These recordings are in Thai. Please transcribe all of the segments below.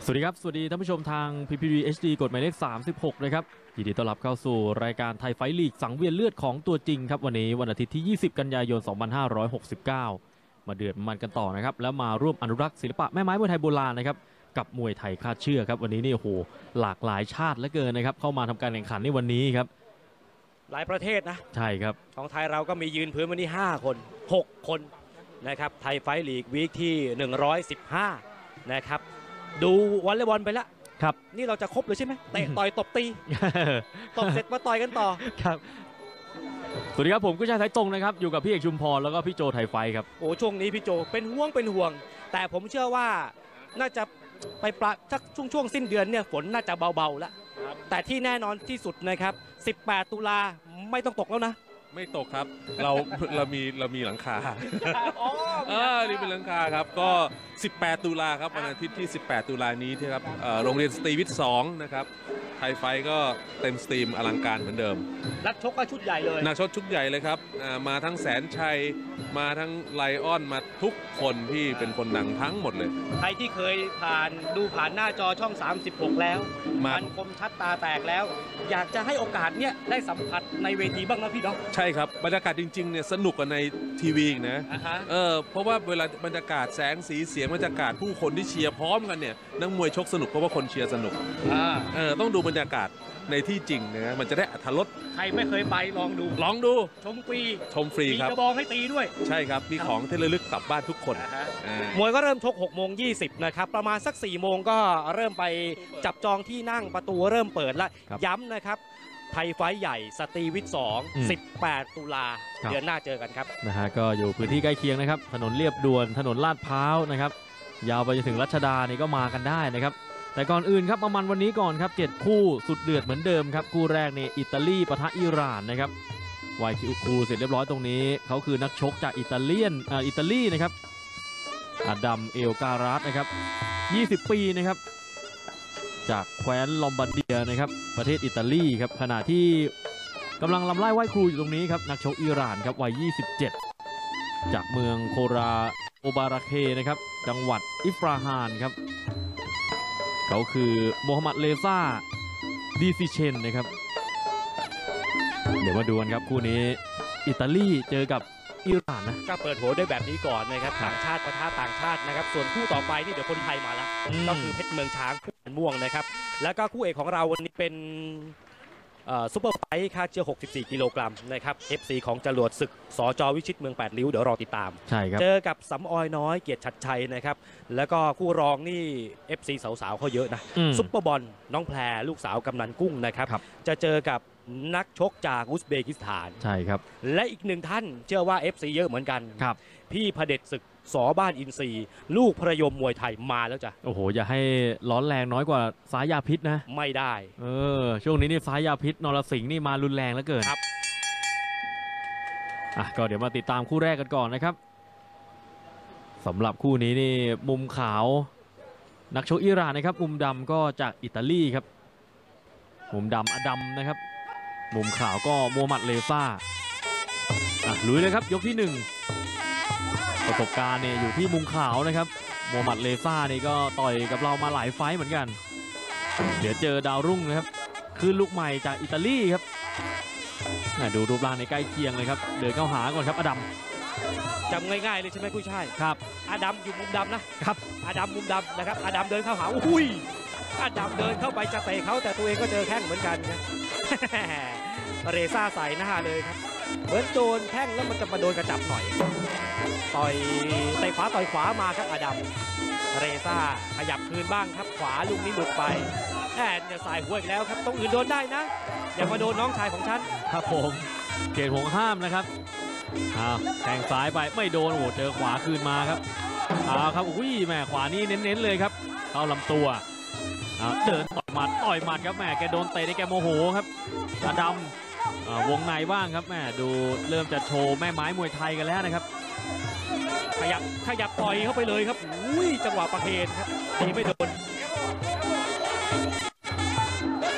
สวัสดีครับสวัสดีท่านผู้ชมทาง PPV HD กฎหมายเลข36นะครับยินดีต้อนรับเข้าสู่รายการไทยไฟท์ลีกสังเวียนเลือดของตัวจริงครับวันนี้วันอาทิตย์ที่20กันยายน2569มาเดือดมันกันต่อนะครับแล้วมาร่วมอนุรักษ์ศิลปะแม่ไม้มวยไทยโบราณนะครับกับมวยไทยคาดเชือกครับวันนี้นี่โอ้โหหลากหลายชาติเหลือเกินนะครับเข้ามาทำการแข่งขันในวันนี้ครับหลายประเทศนะใช่ครับของไทยเราก็มียืนพื้นวันนี้5 คน 6 คนนะครับไทยไฟท์ลีกวีคที่115นะครับดูวอลเลย์บอลไปแล้วครับนี่เราจะครบเลยใช่ไหมเตะต่อยตบตี ตบเสร็จมาต่อยกันต่อครับสวัสดีครับผมกุชาไทยตรงนะครับอยู่กับพี่เอกชุมพรแล้วก็พี่โจไทยไฟครับโอ้ช่วงนี้พี่โจเป็นห่วงแต่ผมเชื่อว่าน่าจะไปสักช่วงสิ้นเดือนเนี่ยฝนน่าจะเบาๆแล้วแต่ที่แน่นอนที่สุดนะครับ18 ตุลาไม่ต้องตกแล้วนะไม่ตกครับเรามีหลังคานี่เป็นหลังคาครับก็18 ตุลาครับวันอาทิตย์ที่18 ตุลานี้ที่ครับโรงเรียนสตรีวิทย์2นะครับไทยไฟก็เต็มสตรีมอลังการเหมือนเดิมนักชกก็ชุดใหญ่เลยนักชกชุดใหญ่เลยครับมาทั้งแสนชัยมาทั้งไลออนมาทุกคนที่เป็นคนดังทั้งหมดเลยใครที่เคยดูผ่านหน้าจอช่อง36แล้วมันคมชัดตาแตกแล้วอยากจะให้โอกาสเนี่ยได้สัมผัสในเวทีบ้างนะพี่เนาะใช่ครับบรรยากาศจริงๆเนี่ยสนุกกว่าในทีวีอีกนะเพราะว่าเวลาบรรยากาศแสงสีเสียงบรรยากาศผู้คนที่เชียร์พร้อมกันเนี่ยนักมวยชกสนุกเพราะว่าคนเชียร์สนุกต้องดูบรรยากาศในที่จริงนะมันจะได้อรรถรสใครไม่เคยไปลองดูชมฟรีครับมีกระบองให้ตีด้วยใช่ครับมีของที่ระลึกกลับบ้านทุกคนมวยก็เริ่มชก6:20นะครับประมาณสัก4 โมงก็เริ่มไปจับจองที่นั่งประตูเริ่มเปิดแล้วย้ำนะครับไทยไฟท์ใหญ่สตรีวิทย์2 18 ตุลาเดือนหน้าเจอกันครับนะฮะก็อยู่พื้นที่ใกล้เคียงนะครับถนนเรียบด่วนถนนลาดพร้าวนะครับยาวไปจนถึงรัชดานี่ก็มากันได้นะครับแต่ก่อนอื่นครับมามันวันนี้ก่อนครับ7 คู่สุดเดือดเหมือนเดิมครับคู่แรกนี่อิตาลีปะทะอิหร่านนะครับวายคูเสร็จเรียบร้อยตรงนี้เขาคือนักชกจากอิตาลีนะครับอดัมเอลการัสนะครับ20 ปีนะครับจากแคว้นลอมบาร์เดียนะครับประเทศอิตาลีครับขณะที่กำลังลำไล่ไหว้ครูอยู่ตรงนี้ครับนักชกอิหร่านครับวัย27จากเมืองโคราโอบาราเคนะครับจังหวัดอิฟราฮานครับเขาคือโมฮัมหมัดเลซาดีซิเชนนะครับเดี๋ยวมาดูกันครับคู่นี้อิตาลีเจอกับอิหร่านนะก็เปิดหัวด้วยแบบนี้ก่อนนะครับต่างชาติปะทะต่างชาตินะครับส่วนคู่ต่อไปนี่เดี๋ยวคนไทยมาแล้วก็คือเพชรเมืองช้างคู่ม่วงนะครับแล้วก็คู่เอกของเราวันนี้เป็นซุปเปอร์ไฟท์ค่าเชือก64 กิโลกรัมนะครับ FC ของจรวดศึกสจ.วิชิตเมือง8 ริ้วเดี๋ยวรอติดตามใช่ครับเจอกับสำออยน้อยเกียรติชัดชัยนะครับแล้วก็คู่รองนี่ FC สาวๆเขาเยอะนะซุปเปอร์บอลน้องแพรลูกสาวกำนันกุ้งนะครับจะเจอกับนักชกจากอุซเบกิสถานใช่ครับและอีกหนึ่งท่านเชื่อว่า FC เยอะเหมือนกันครับพี่พเด็จศึกสอบ้านอินทรีลูกพระยมมวยไทยมาแล้วจ้ะโอ้โหอย่าให้ร้อนแรงน้อยกว่าสายยาพิษนะไม่ได้ช่วงนี้นี่สายยาพิษนรสิงห์นี่มารุนแรงเหลือเกินครับก็เดี๋ยวมาติดตามคู่แรกกันก่อนนะครับสำหรับคู่นี้นี่มุมขาวนักชกอิหร่านนะครับมุมดำก็จากอิตาลีครับมุมดำอดัมนะครับมุมขาวก็โมฮัมหมัดเลซาลุยเลยครับยกที่1ประสบการณ์เนี่ยอยู่ที่มุมขาวนะครับโมฮัมหมัดเลซ่านี่ก็ต่อยกับเรามาหลายไฟต์เหมือนกันเดี๋ยวเจอดาวรุ่งนะครับคือลูกใหม่จากอิตาลีครับดูรูปร่างในใกล้เคียงเลยครับเดินเข้าหาก่อนครับอดัมจำง่ายๆเลยใช่ไหมกุ้ยช่ายครับอดัมอยู่มุมดำนะครับอดัมมุมดำนะครับอดัมเดินเข้าหาอุ้ยอดัมเดินเข้าไปจะเตะเขาแต่ตัวเองก็เจอแข้งเหมือนกันครับเรซ่าใส่หน้าเลยครับเหมือนโดนแข้งแล้วมันจะมาโดนกระจับหน่อยต่อยเตะขวาต่อยขวามาครับอดัมเรซ่าขยับคืนบ้างครับขวาลูกนี้หลุดไปแอนจะสายหัวอีกแล้วครับตรงอื่นโดนได้นะอย่ามาโดนน้องชายของฉันครับผมเกตหงห้ามนะครับแทงซ้ายไปไม่โดนโอ้เจอขวาคืนมาครับครับอุ้ยแม่ขวานี่เน้นๆเลยครับเข้าลำตัวเดินต่อยหมัดครับแม่แกโดนเตะในแกโมโหครับอดัมวงในบ้างครับแม่ดูเริ่มจะโชว์แม่ไม้มวยไทยกันแล้วนะครับขยับต่อยเข้าไปเลยครับอุ้ยจังหวะประเคนครับตีไม่โดน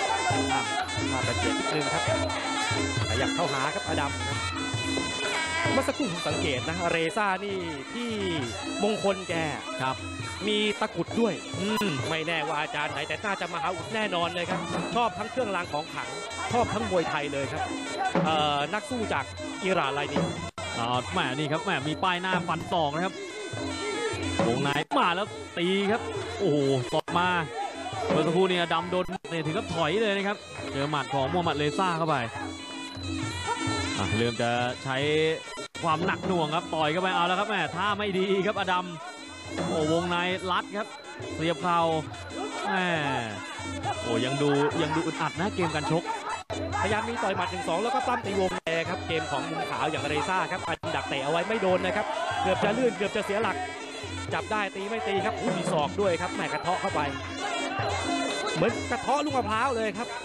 ตะเกียบนิดนึงครับขยับเข้าหาครับอดัมเมื่อสักครู่ผมสังเกตนะเรซ่านี่ที่มงคลแกครับมีตะกรุดด้วยไม่แน่ว่าอาจารย์ไหนแต่น่าจะมาหาอุดแน่นอนเลยครับชอบทั้งเครื่องรางของขลังชอบทั้งมวยไทยเลยครับนักสู้จากอิหร่านรายนี้แหมนี่ครับแหมมีป้ายหน้าฟันศอกนะครับวงในมาแล้วตีครับโอ้โหตบมาเมื่อสักครู่นี้อดัมโดนเนี่ยถึงกับถอยเลยนะครับเจอหมัดของมูฮัมหมัดเลซ่าเข้าไปเริ่มจะใช้ความหนักหน่วงครับต่อยเข้าไปเอาแล้วครับแหมท่าไม่ดีครับอดัมโอ้วงในรัดครับเสียบเข่าแหมโอ้ยังดูอึดอัดนะเกมการชกพยายามมีต่อยหมัด 1-2 แล้วก็ปล้ำตีวงในครับเกมของมุมขาวอย่างเรซ่าครับดักเตะเอาไว้ไม่โดนนะครับเกือบจะลื่นเกือบจะเสียหลักจับได้ตีไม่ตีครับมีศอกด้วยครับแหมกระเทาะเข้าไปเหมือนกระเทาะลูกมะพร้าวเลยครับ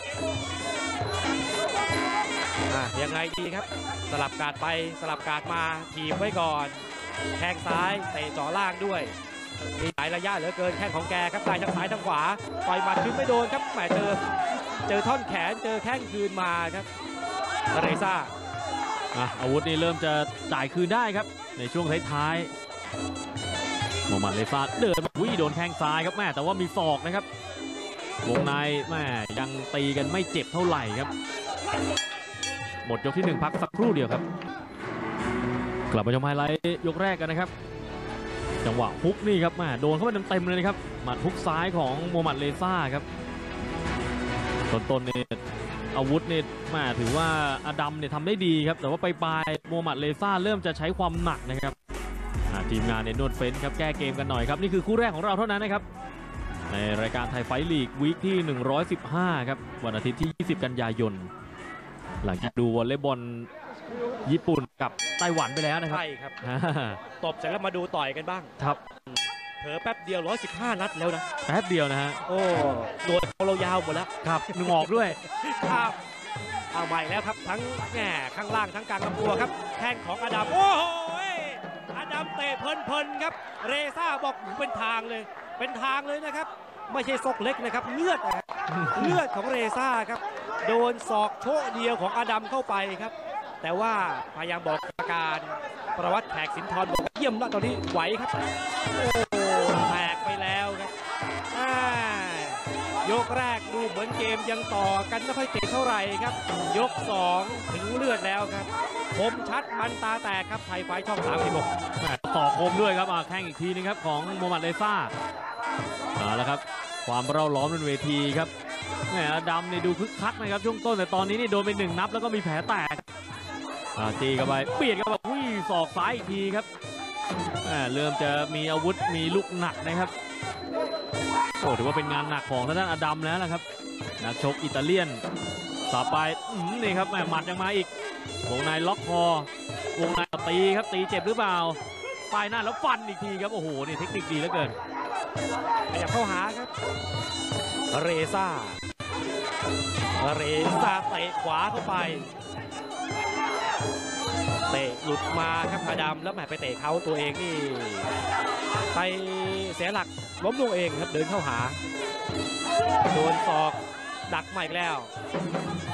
ยังไงดีครับสลับการ์ดไปสลับการ์ดมาถีบไว้ก่อนแข้งซ้ายเตะจ่อล่างด้วยมีหลายระยะเหลือเกินแข้งของแกครับได้ทั้งซ้ายทั้งขวาต่อยหมัดคืนไม่โดนครับแหมเจอท่อนแขนเจอแข้งคืนมาครับเรซ่าอาวุธนี่เริ่มจะจ่ายคืนได้ครับในช่วงท้ายๆมูฮัมหมัดเลซ่าเดินโดนแข้งซ้ายครับแม่แต่ว่ามีศอกนะครับวงในแม่ยังตีกันไม่เจ็บเท่าไหร่ครับหมดยกที่1พักสักครู่เดียวครับกลับมาชมไฮไลท์ยกแรกกันนะครับจังหวะฮุกนี่ครับแม่โดนเข้าไปเต็มๆเลยนะครับหมัดฮุกซ้ายของมูฮัมหมัดเลซ่าครับต้นๆเนี่ยอาวุธเนี่ยมาถือว่าอดัมเนี่ยทำได้ดีครับแต่ว่าปลายมูฮัมหมัดเลซ่าเริ่มจะใช้ความหนักนะครับทีมงานเนี่ยนวดเฟ้นครับแก้เกมกันหน่อยครับนี่คือคู่แรกของเราเท่านั้นนะครับในรายการไทยไฟท์ลีกวีคที่115ครับวันอาทิตย์ที่20กันยายนหลังจากดูวอลเลย์บอลญี่ปุ่นกับไต้หวันไปแล้วนะครับใช่ครับตบเสร็จแล้วมาดูต่อยกันบ้างครับเผลอแป๊บเดียว115นัดแล้วนะแป๊บเดียวนะฮะโอ้โดนเรายาวหมดแล้วครับหนึ่งออกด้วยครับเอาใหม่แล้วครับทั้งแง่ข้างล่างทั้งกลางลำตัวครับแข้งของอดัมโอ้โหอดัมเตะเพลินครับเรซ่าบอกเป็นทางเลยนะครับไม่ใช่ซกเล็กนะครับเลือดของเรซ่าครับโดนศอกโชะเดียวของอดัมเข้าไปครับแต่ว่าพยายามบอกกรรมการประวัติแขกสินทรบอกเยี่ยมแล้วตอนนี้ไหวครับโอ้แตกไปแล้วครับยกแรกดูเหมือนเกมยังต่อกันไม่ค่อยติดเท่าไหร่ครับยก2ถึงเลือดแล้วครับคมชัดมันตาแตกครับไทยไฟช่อง36 ต่อคมด้วยครับแข้งอีกทีนึงครับของมูฮัมหมัดเลซ่าแล้วครับความเร่าร้อนบนเวทีครับแหมอดัมเนี่ยดูคึกคักนะครับช่วงต้นแต่ตอนนี้นี่โดนไป1นับแล้วก็มีแผลแตกตีเข้าไปเปลี่ยนเข้าไปศอกซ้ายอีกทีครับเริ่มจะมีอาวุธมีลูกหนักนะครับโอ้ถือว่าเป็นงานหนักของทางด้านอดัมแล้วนะครับนักชกอิตาเลียนต่อไปนี่ครับหมัดยังมาอีกวงในล็อกคอวงในตีครับตีเจ็บหรือเปล่าปลายหน้าแล้วฟันอีกทีครับโอ้โหนี่เทคนิคดีเหลือเกินขยับเข้าหาครับเรซ่าเตะขวาเข้าไปเตะหลุดมาครับอดัมแล้วแหมไปเตะเขาตัวเองนี่ไปเสียหลักล้มลงเองครับเดินเข้าหาโดนศอกดักมาอีกแล้ว